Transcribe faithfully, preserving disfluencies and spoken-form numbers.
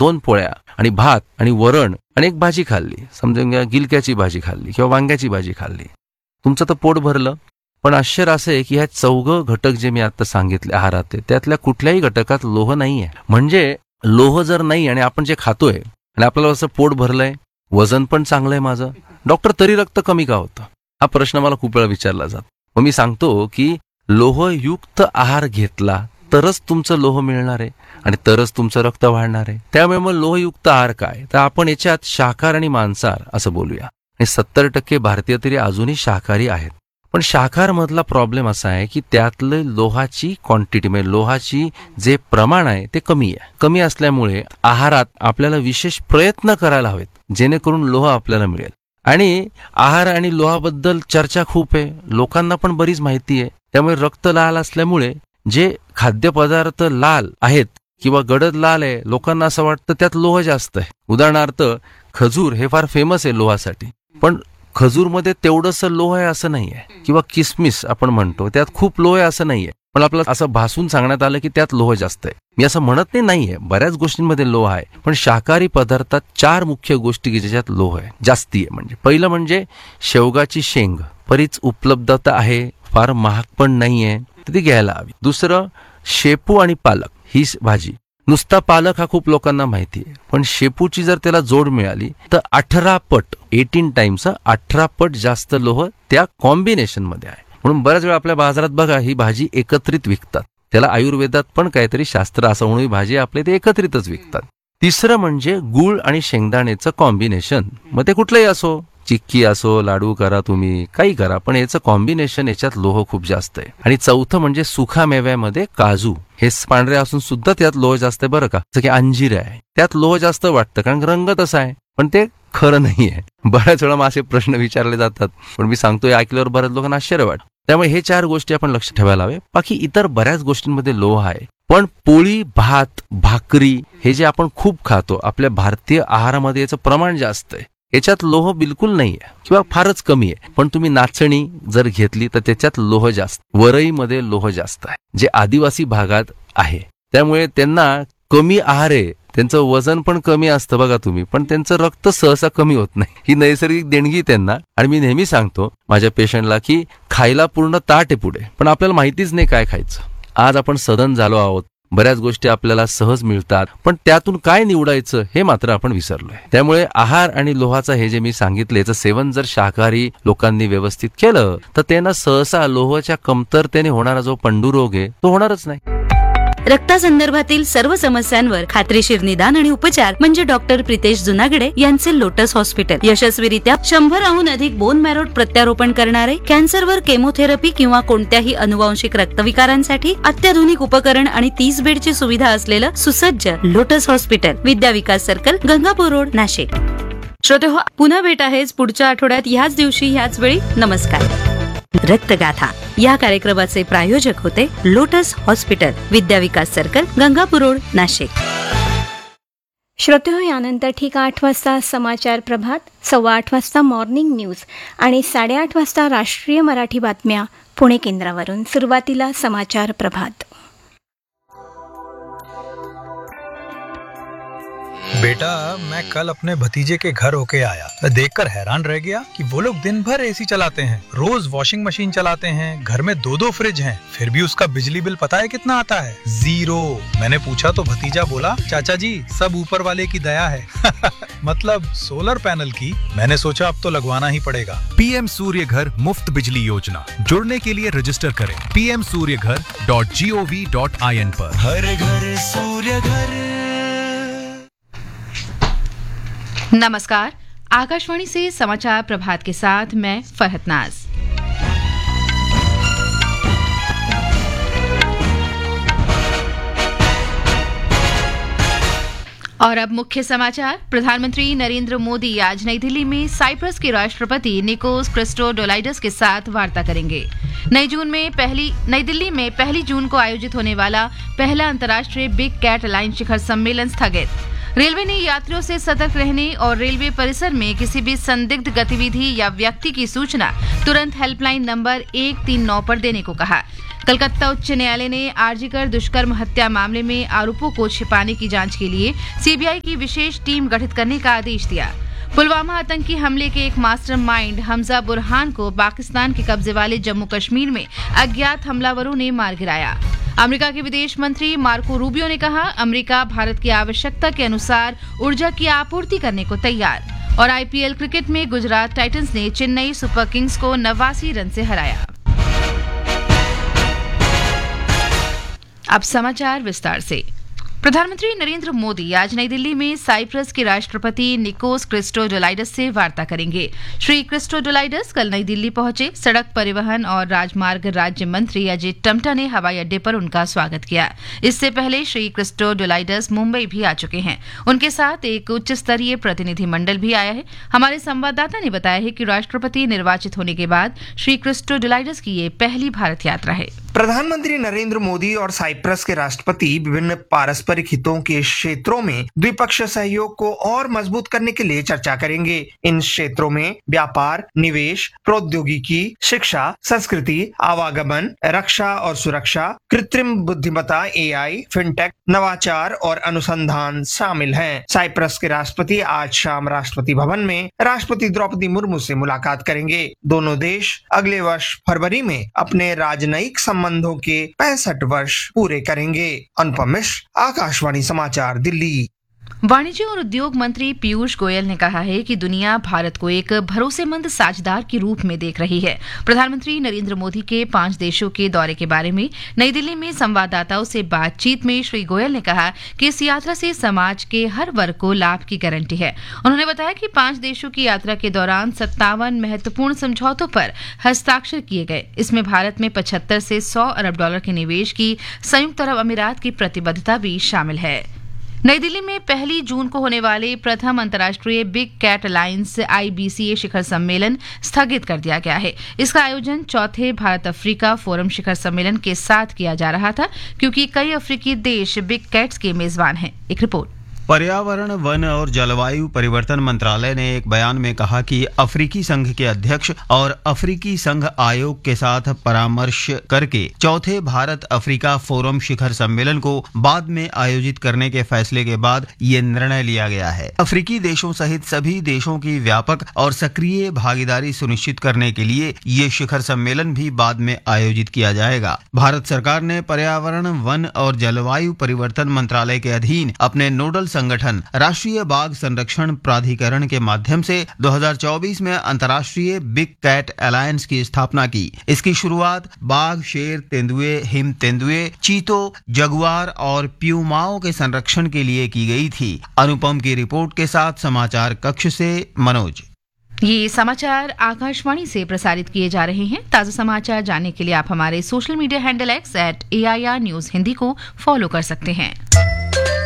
दोन पोळ्या आणि भात आणि वरण आणि एक भाजी खाल्ली, समजून घ्या गिलक्याची भाजी खाल्ली किंवा वांग्याची भाजी खाल्ली, तुमचं तर पोट भरलं. पण आश्चर्य असं आहे की ह्या चौघं घटक जे मी आता सांगितले आहारात, त्यातल्या कुठल्याही घटकात लोह नाही आहे. म्हणजे लोह जर नाही आणि आपण जे खातोय आणि आपल्याला असं पोट भरलंय, वजन पण चांगलंय माझं, डॉक्टर तरी रक्त कमी का होतं, हा प्रश्न मला खूप वेळा विचारला जातो. मग मी सांगतो की लोहयुक्त आहार घेतला तरच तुमचं लोह मिळणार आहे आणि तरच तुमचं रक्त वाढणार आहे. त्यामुळे मग लोहयुक्त आहार काय, तर आपण याच्यात शाकाहार आणि मांसाहार असं बोलूया. आणि सत्तर टक्के भारतीय तरी अजूनही शाकाहारी आहेत. पण शाकाहार मधला प्रॉब्लेम असा आहे की त्यातलं लोहाची क्वांटिटी म्हणजे लोहाची जे प्रमाण आहे ते कमी आहे. कमी असल्यामुळे आहारात आपल्याला विशेष प्रयत्न करायला हवेत जेणेकरून लोह आपल्याला मिळेल. आणि आहार आणि लोहाबद्दल चर्चा खूप आहे, लोकांना पण बरीच माहिती आहे. त्यामुळे रक्त लाल असल्यामुळे जे खाद्यपदार्थ लाल आहेत किंवा गडद लाल आहे, लोकांना असं वाटतं त्यात लोह जास्त आहे. उदाहरणार्थ खजूर हे फार फेमस आहे लोहासाठी, पण खजूरमध्ये तेवढंसं लोह आहे असं नाहीये. किंवा किसमिस आपण म्हणतो त्यात खूप लोह आहे असं नाहीये, पण आपल्याला असं भासून सांगण्यात आलं की त्यात लोह जास्त आहे. मी असं म्हणत नाही नाहीये, बऱ्याच गोष्टींमध्ये लोह आहे. पण शाकाहारी पदार्थात चार मुख्य गोष्टी की ज्याच्यात लोह आहे जास्ती आहे. म्हणजे पहिलं म्हणजे शेवगाची शेंग, बरीच उपलब्धता आहे, फार महाग पण नाहीये, तर ती घ्यायला हवी. दुसरं शेपू आणि पालक ही भाजी. नुसता पालक हा खूप लोकांना माहिती आहे, पण शेपूची जर त्याला जोड मिळाली तर अठरा पट एटीन टाइम्स अठरा पट जास्त लोह त्या कॉम्बिनेशन मध्ये आहे. म्हणून बऱ्याच वेळा आपल्या बाजारात बघा ही भाजी एकत्रित विकतात. त्याला आयुर्वेदात पण काहीतरी शास्त्र असं म्हणून ही भाजी आपले ते एकत्रितच विकतात. तिसरं म्हणजे गुळ आणि शेंगदाण्याचं कॉम्बिनेशन, मग ते कुठलंही असो, चिक्की असो, लाडू करा, तुम्ही काही करा, पण याचं कॉम्बिनेशन याच्यात लोह खूप जास्त आहे. आणि चौथं म्हणजे सुखा मेव्यामध्ये काजू हे पांढरे असून सुद्धा त्यात लोह जास्त आहे बरं का. जसं की अंजीर आहे त्यात लोह जास्त वाटतं कारण रंग तसा आहे, पण ते खरं नाहीये. बऱ्याच वेळा असे प्रश्न विचारले जातात, पण मी सांगतोय ऐकल्यावर बऱ्याच लोकांना आश्चर्य वाटतं. त्यामुळे हे चार गोष्टी आपण लक्ष ठेवायला हवे. बाकी इतर बऱ्याच गोष्टींमध्ये लोह आहे, पण पोळी, भात, भाकरी हे जे आपण खूप खातो आपल्या भारतीय आहारामध्ये याचं प्रमाण जास्त आहे. याच्यात लोह बिलकुल नाही आहे किंवा फारच कमी आहे. पण तुम्ही नाचणी जर घेतली तर त्याच्यात लोह जास्त, वरईमध्ये लोह जास्त आहे जे आदिवासी भागात आहे. त्यामुळे त्यांना कमी आहार आहे, त्यांचं वजन पण कमी असतं बघा तुम्ही, पण त्यांचं रक्त सहसा कमी होत नाही. ही नैसर्गिक देणगी त्यांना. आणि मी नेहमी सांगतो माझ्या पेशंटला की खायला पूर्ण ताट आहे पुढे, पण आपल्याला माहितीच नाही काय खायचं. आज आपण सधन झालो आहोत, बऱ्याच गोष्टी आपल्याला सहज मिळतात, पण त्यातून काय निवडायचं हे मात्र आपण विसरलोय. त्यामुळे आहार आणि लोहाचं हे जे मी सांगितले याचं सेवन जर शाकाहारी लोकांनी व्यवस्थित केलं तर त्यांना सहसा लोहाच्या कमतरतेने होणारा जो पंडुरोग आहे तो होणारच नाही. रक्तासंदर्भातील सर्व समस्यांवर खात्रीशीर निदान आणि उपचार म्हणजे डॉक्टर प्रितेश जुनागडे यांचे लोटस हॉस्पिटल. यशस्वीरित्या शंभराहून अधिक बोन मॅरो प्रत्यारोपण करणारे, कॅन्सरवर केमोथेरपी किंवा कोणत्याही अनुवांशिक रक्तविकारांसाठी अत्याधुनिक उपकरण आणि तीस बेडची सुविधा असलेलं सुसज्ज लोटस हॉस्पिटल, विद्या विकास सर्कल, गंगापूर रोड, नाशिक. श्रोतेहो, पुन्हा भेट आहेच पुढच्या आठवड्यात ह्याच दिवशी ह्याच वेळी. नमस्कार. रक्तगाथा या कार्यक्रमाचे प्रायोजक होते लोटस हॉस्पिटल, विद्या विकास सर्कल, गंगापूर रोड, नाशिक. श्रोतेहो, यानंतर ठीक आठ वाजता समाचार प्रभात, सव्वा आठ वाजता मॉर्निंग न्यूज आणि साडेआठ वाजता राष्ट्रीय मराठी बातम्या पुणे केंद्रावरून. सुरुवातीला समाचार प्रभात. बेटा, मैं कल अपने भतीजे के घर होके आया, मैं देखकर हैरान रह गया कि वो लोग दिन भर एसी चलाते हैं, रोज वॉशिंग मशीन चलाते हैं, घर में दो दो फ्रिज हैं, फिर भी उसका बिजली बिल पता है कितना आता है? जीरो। मैंने पूछा तो भतीजा बोला, चाचा जी सब ऊपर वाले की दया है। मतलब सोलर पैनल की। मैंने सोचा अब तो लगवाना ही पड़ेगा। पीएम सूर्य घर मुफ्त बिजली योजना, जुड़ने के लिए रजिस्टर करें पी एम सूर्य घर dot G O V dot I N पर। हर घर सूर्य घर। नमस्कार, आकाशवाणी से समाचार प्रभात के साथ मैं फरहत नाज। और अब मुख्य समाचार। प्रधानमंत्री नरेंद्र मोदी आज नई दिल्ली में साइप्रस के राष्ट्रपति निकोस क्रिस्टोडोलाइडस के साथ वार्ता करेंगे। नई जून में पहली नई दिल्ली में पहली जून को आयोजित होने वाला पहला अंतर्राष्ट्रीय बिग कैट अलायंस शिखर सम्मेलन स्थगित। रेलवे ने यात्रियों से सतर्क रहने और रेलवे परिसर में किसी भी संदिग्ध गतिविधि या व्यक्ति की सूचना तुरंत हेल्पलाइन नंबर एक तीन नौ पर देने को कहा। कलकत्ता उच्च न्यायालय ने आरजीकर दुष्कर्म हत्या मामले में आरोपों को छिपाने की जांच के लिए सीबीआई की विशेष टीम गठित करने का आदेश दिया। पुलवामा आतंकी हमले के एक मास्टरमाइंड हमजा बुरहान को पाकिस्तान के कब्जे वाले जम्मू कश्मीर में अज्ञात हमलावरों ने मार गिराया। अमेरिका के विदेश मंत्री मार्को रूबियो ने कहा, अमेरिका भारत की आवश्यकता के अनुसार ऊर्जा की आपूर्ति करने को तैयार। और आईपीएल क्रिकेट में गुजरात टाइटंस ने चेन्नई सुपर किंग्स को नवासी रन से हराया। अब समाचार विस्तार से। प्रधानमंत्री नरेंद्र मोदी आज नई दिल्ली में साइप्रस के राष्ट्रपति निकोस क्रिस्टोडोलाइडस से वार्ता करेंगे। श्री क्रिस्टोडोलाइडस कल नई दिल्ली पहुंचे। सड़क परिवहन और राजमार्ग राज्य मंत्री अजय टम्टा ने हवाई अड्डे पर उनका स्वागत किया। इससे पहले श्री क्रिस्टोडोलाइडस मुंबई भी आ चुके हैं। उनके साथ एक उच्च स्तरीय प्रतिनिधिमंडल भी आया है। हमारे संवाददाता ने बताया है कि राष्ट्रपति निर्वाचित होने के बाद श्री क्रिस्टोडोलाइडस की ये पहली भारत यात्रा है। प्रधानमंत्री नरेंद्र मोदी और साइप्रस के राष्ट्रपति विभिन्न पारस्परिक हितों के क्षेत्रों में द्विपक्षीय सहयोग को और मजबूत करने के लिए चर्चा करेंगे। इन क्षेत्रों में व्यापार, निवेश, प्रौद्योगिकी, शिक्षा, संस्कृति, आवागमन, रक्षा और सुरक्षा, कृत्रिम बुद्धिमत्ता, एआई, फिनटेक, नवाचार और अनुसंधान शामिल हैं। साइप्रस के राष्ट्रपति आज शाम राष्ट्रपति भवन में राष्ट्रपति द्रौपदी मुर्मू से मुलाकात करेंगे। दोनों देश अगले वर्ष फरवरी में अपने राजनयिक संबंधों के पैंसठ वर्ष पूरे करेंगे। अनुपम मिश्र, आकाशवाणी समाचार, दिल्ली। वाणिज्य और उद्योग मंत्री पीयूष गोयल ने कहा है कि दुनिया भारत को एक भरोसेमंद साझेदार के रूप में देख रही है। प्रधानमंत्री नरेंद्र मोदी के पांच देशों के दौरे के बारे में नई दिल्ली में संवाददाताओं से बातचीत में श्री गोयल ने कहा कि इस यात्रा से समाज के हर वर्ग को लाभ की गारंटी है। उन्होंने बताया कि पांच देशों की यात्रा के दौरान सत्तावन महत्वपूर्ण समझौतों पर हस्ताक्षर किए गए। इसमें भारत में पचहत्तर से सौ अरब डॉलर के निवेश की संयुक्त अरब अमीरात की प्रतिबद्धता भी शामिल है। नई दिल्ली में पहली जून को होने वाले प्रथम अंतर्राष्ट्रीय बिग कैट अलायंस आईबीसीए शिखर सम्मेलन स्थगित कर दिया गया है। इसका आयोजन चौथे भारत अफ्रीका फोरम शिखर सम्मेलन के साथ किया जा रहा था, क्योंकि कई अफ्रीकी देश बिग कैट्स के मेजबान हैं। एक रिपोर्ट। पर्यावरण, वन और जलवायु परिवर्तन मंत्रालय ने एक बयान में कहा कि अफ्रीकी संघ के अध्यक्ष और अफ्रीकी संघ आयोग के साथ परामर्श करके चौथे भारत अफ्रीका फोरम शिखर सम्मेलन को बाद में आयोजित करने के फैसले के बाद ये निर्णय लिया गया है। अफ्रीकी देशों सहित सभी देशों की व्यापक और सक्रिय भागीदारी सुनिश्चित करने के लिए ये शिखर सम्मेलन भी बाद में आयोजित किया जाएगा। भारत सरकार ने पर्यावरण, वन और जलवायु परिवर्तन मंत्रालय के अधीन अपने नोडल संगठन राष्ट्रीय बाघ संरक्षण प्राधिकरण के माध्यम से दो हज़ार चौबीस में अंतर्राष्ट्रीय बिग कैट अलायंस की स्थापना की। इसकी शुरुआत बाघ, शेर, तेंदुए, हिम तेंदुए, चीतों, जगुआर और प्यूमाओं के संरक्षण के लिए की गई थी। अनुपम की रिपोर्ट के साथ समाचार कक्ष से मनोज। ये समाचार आकाशवाणी से प्रसारित किए जा रहे हैं। ताजा समाचार जानने के लिए आप हमारे social media handle x eight A I R news Hindi को फॉलो कर सकते हैं।